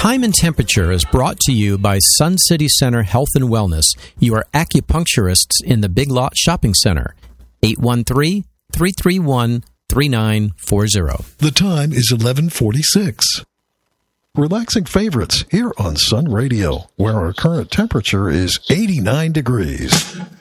Time and Temperature is brought to you by Sun City Center Health and Wellness, your acupuncturists in the Big Lot Shopping Center. 813-331-3940. The time is 11:46. Relaxing favorites here on Sun Radio, where our current temperature is 89 degrees.